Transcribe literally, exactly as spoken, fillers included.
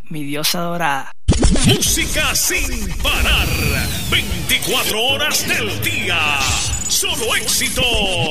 mi diosa dorada. Música sin parar, veinticuatro horas del día, solo éxitos.